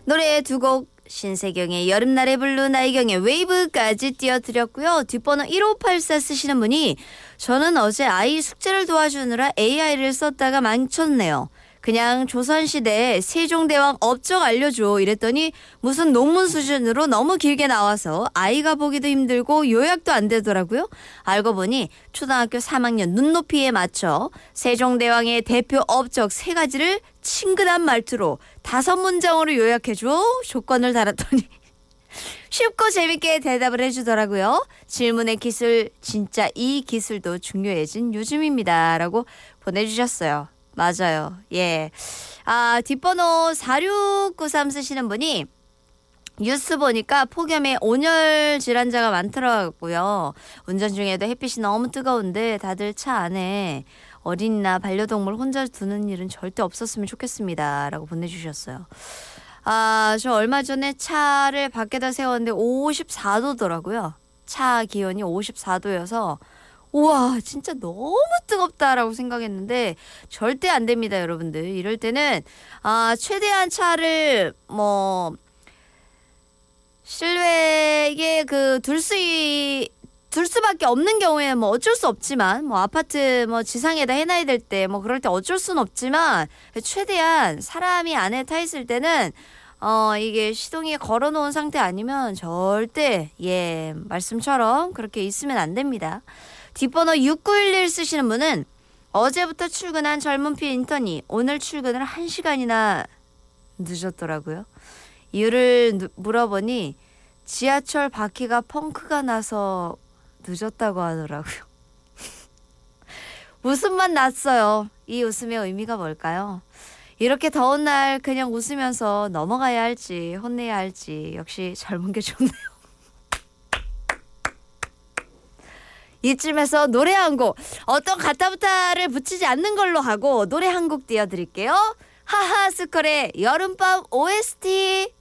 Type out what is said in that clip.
노래 두 곡 신세경의 여름날의 블루, 나이경의 웨이브까지 띄워드렸고요. 뒷번호 1584 쓰시는 분이 저는 어제 아이 숙제를 도와주느라 AI를 썼다가 망쳤네요. 그냥 조선시대 세종대왕 업적 알려줘 이랬더니 무슨 논문 수준으로 너무 길게 나와서 아이가 보기도 힘들고 요약도 안 되더라고요. 알고 보니 초등학교 3학년 눈높이에 맞춰 세종대왕의 대표 업적 3가지를 친근한 말투로 5문장으로 요약해줘 조건을 달았더니 쉽고 재밌게 대답을 해주더라고요. 질문의 기술, 진짜 이 기술도 중요해진 요즘입니다. 라고 보내주셨어요. 맞아요. 예. 뒷번호 4693 쓰시는 분이 뉴스 보니까 폭염에 온열 질환자가 많더라고요. 운전 중에도 햇빛이 너무 뜨거운데 다들 차 안에 어린이나 반려동물 혼자 두는 일은 절대 없었으면 좋겠습니다. 라고 보내주셨어요. 저 얼마 전에 차를 밖에다 세웠는데 54도더라고요. 차 기온이 54도여서 우와 진짜 너무 뜨겁다라고 생각했는데 절대 안 됩니다, 여러분들. 이럴 때는 최대한 차를 실외에 둘 수밖에 없는 경우에는 어쩔 수 없지만 아파트 지상에다 해놔야 될 때 그럴 때 어쩔 수는 없지만 최대한 사람이 안에 타 있을 때는 이게 시동이 걸어놓은 상태 아니면 절대 말씀처럼 그렇게 있으면 안 됩니다. 뒷번호 6911 쓰시는 분은 어제부터 출근한 젊은 피 인턴이 오늘 출근을 1시간이나 늦었더라고요. 이유를 물어보니 지하철 바퀴가 펑크가 나서 늦었다고 하더라고요. 웃음만 났어요. 이 웃음의 의미가 뭘까요? 이렇게 더운 날 그냥 웃으면서 넘어가야 할지 혼내야 할지 역시 젊은 게 좋네요. 이쯤에서 노래 한 곡, 어떤 가타부타를 붙이지 않는 걸로 하고 노래 한 곡 띄워드릴게요. 하하스컬의 여름밤 OST.